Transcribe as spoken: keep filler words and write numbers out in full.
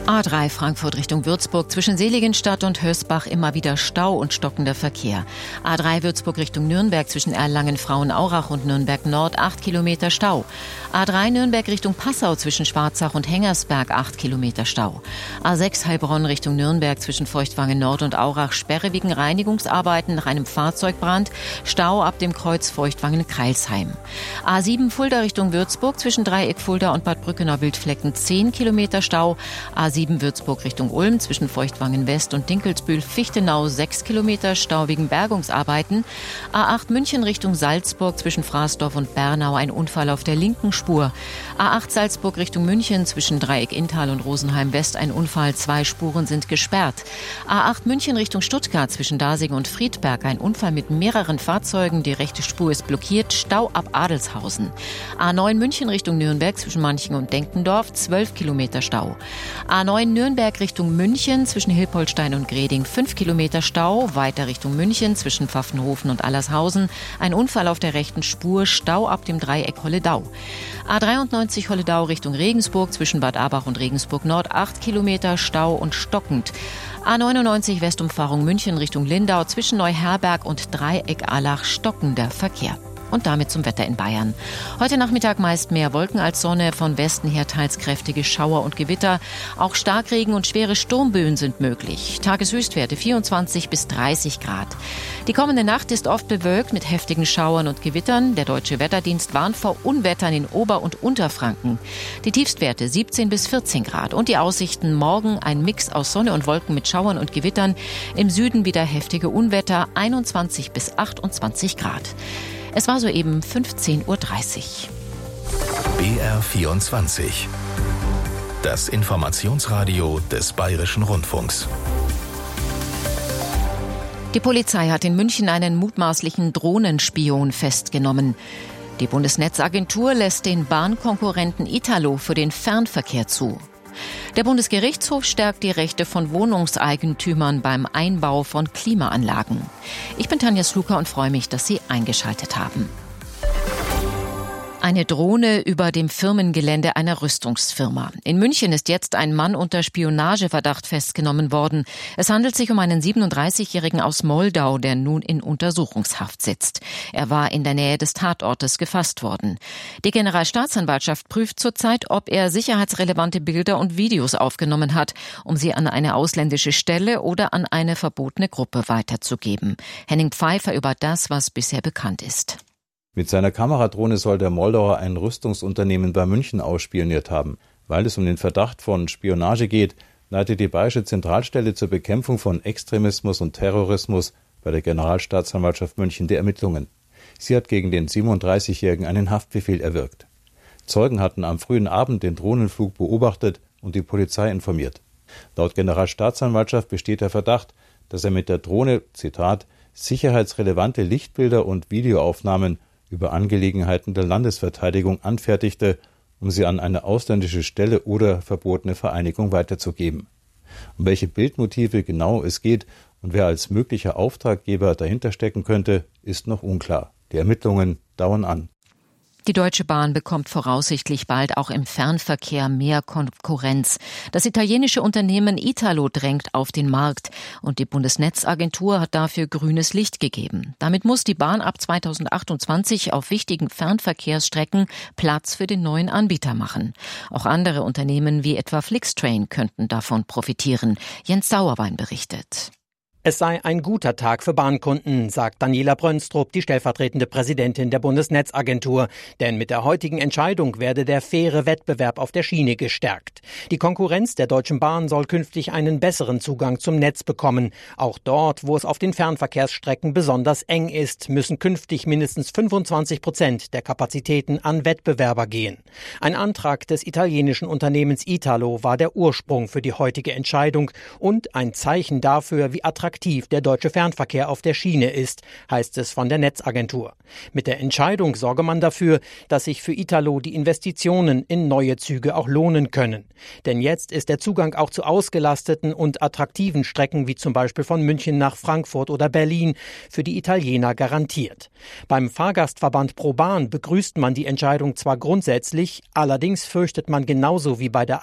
A drei Frankfurt Richtung Würzburg, zwischen Seligenstadt und Hösbach immer wieder Stau und stockender Verkehr. A drei Würzburg Richtung Nürnberg, zwischen Erlangen, Frauenaurach und Nürnberg Nord, acht Kilometer Stau. A drei Nürnberg Richtung Passau, zwischen Schwarzach und Hengersberg, acht Kilometer Stau. A sechs Heilbronn Richtung Nürnberg, zwischen Feuchtwangen Nord und Aurach, Sperre wegen Reinigungsarbeiten nach einem Fahrzeugbrand, Stau ab dem Kreuz Feuchtwangen-Kreilsheim. A sieben Fulda Richtung Würzburg, zwischen Dreieck Fulda und Bad Brückener-Wildflecken, zehn Kilometer Stau. A sieben Würzburg Richtung Ulm, zwischen Feuchtwangen West und Dinkelsbühl-Fichtenau, sechs Kilometer Stau wegen Bergungsarbeiten. A acht München Richtung Salzburg, zwischen Fraßdorf und Bernau, ein Unfall auf der linken Spur. A acht Salzburg Richtung München, zwischen Dreieck Inntal und Rosenheim West, ein Unfall, zwei Spuren sind gesperrt. A acht München Richtung Stuttgart, zwischen Dasing und Friedberg, ein Unfall mit mehreren Fahrzeugen, die rechte Spur ist blockiert, Stau ab Adelshausen. A neun München Richtung Nürnberg, zwischen Manching und Denkendorf, zwölf Kilometer Stau. A neun Nürnberg Richtung München, zwischen Hilpoltstein und Greding, fünf Kilometer Stau. Weiter Richtung München, zwischen Pfaffenhofen und Allershausen, ein Unfall auf der rechten Spur, Stau ab dem Dreieck Holledau. A dreiundneunzig Holledau Richtung Regensburg, zwischen Bad Abach und Regensburg Nord, acht Kilometer Stau und stockend. A neunundneunzig Westumfahrung München Richtung Lindau, zwischen Neuherberg und Dreieck Allach, stockender Verkehr. Und damit zum Wetter in Bayern. Heute Nachmittag meist mehr Wolken als Sonne, von Westen her teils kräftige Schauer und Gewitter. Auch Starkregen und schwere Sturmböen sind möglich. Tageshöchstwerte vierundzwanzig bis dreißig Grad. Die kommende Nacht ist oft bewölkt mit heftigen Schauern und Gewittern. Der Deutsche Wetterdienst warnt vor Unwettern in Ober- und Unterfranken. Die Tiefstwerte siebzehn bis vierzehn Grad. Und die Aussichten: morgen ein Mix aus Sonne und Wolken mit Schauern und Gewittern. Im Süden wieder heftige Unwetter, einundzwanzig bis achtundzwanzig Grad. Es war soeben fünfzehn Uhr dreißig. B R vierundzwanzig. Das Informationsradio des Bayerischen Rundfunks. Die Polizei hat in München einen mutmaßlichen Drohnenspion festgenommen. Die Bundesnetzagentur lässt den Bahnkonkurrenten Italo für den Fernverkehr zu. Der Bundesgerichtshof stärkt die Rechte von Wohnungseigentümern beim Einbau von Klimaanlagen. Ich bin Tanja Sluka und freue mich, dass Sie eingeschaltet haben. Eine Drohne über dem Firmengelände einer Rüstungsfirma. In München ist jetzt ein Mann unter Spionageverdacht festgenommen worden. Es handelt sich um einen siebenunddreißigjährigen aus Moldau, der nun in Untersuchungshaft sitzt. Er war in der Nähe des Tatortes gefasst worden. Die Generalstaatsanwaltschaft prüft zurzeit, ob er sicherheitsrelevante Bilder und Videos aufgenommen hat, um sie an eine ausländische Stelle oder an eine verbotene Gruppe weiterzugeben. Henning Pfeiffer über das, was bisher bekannt ist. Mit seiner Kameradrohne soll der Moldauer ein Rüstungsunternehmen bei München ausspioniert haben. Weil es um den Verdacht von Spionage geht, leitet die Bayerische Zentralstelle zur Bekämpfung von Extremismus und Terrorismus bei der Generalstaatsanwaltschaft München die Ermittlungen. Sie hat gegen den siebenunddreißigjährigen einen Haftbefehl erwirkt. Zeugen hatten am frühen Abend den Drohnenflug beobachtet und die Polizei informiert. Laut Generalstaatsanwaltschaft besteht der Verdacht, dass er mit der Drohne, Zitat, sicherheitsrelevante Lichtbilder und Videoaufnahmen über Angelegenheiten der Landesverteidigung anfertigte, um sie an eine ausländische Stelle oder verbotene Vereinigung weiterzugeben. Um welche Bildmotive genau es geht und wer als möglicher Auftraggeber dahinter stecken könnte, ist noch unklar. Die Ermittlungen dauern an. Die Deutsche Bahn bekommt voraussichtlich bald auch im Fernverkehr mehr Konkurrenz. Das italienische Unternehmen Italo drängt auf den Markt und die Bundesnetzagentur hat dafür grünes Licht gegeben. Damit muss die Bahn ab zweitausendachtundzwanzig auf wichtigen Fernverkehrsstrecken Platz für den neuen Anbieter machen. Auch andere Unternehmen wie etwa Flixtrain könnten davon profitieren. Jens Sauerwein berichtet. Es sei ein guter Tag für Bahnkunden, sagt Daniela Brönstrup, die stellvertretende Präsidentin der Bundesnetzagentur. Denn mit der heutigen Entscheidung werde der faire Wettbewerb auf der Schiene gestärkt. Die Konkurrenz der Deutschen Bahn soll künftig einen besseren Zugang zum Netz bekommen. Auch dort, wo es auf den Fernverkehrsstrecken besonders eng ist, müssen künftig mindestens fünfundzwanzig Prozent der Kapazitäten an Wettbewerber gehen. Ein Antrag des italienischen Unternehmens Italo war der Ursprung für die heutige Entscheidung und ein Zeichen dafür, wie attraktiv der deutsche Fernverkehr auf der Schiene ist, heißt es von der Netzagentur. Mit der Entscheidung sorge man dafür, dass sich für Italo die Investitionen in neue Züge auch lohnen können. Denn jetzt ist der Zugang auch zu ausgelasteten und attraktiven Strecken wie zum Beispiel von München nach Frankfurt oder Berlin für die Italiener garantiert. Beim Fahrgastverband ProBahn begrüßt man die Entscheidung zwar grundsätzlich, allerdings fürchtet man genauso wie bei der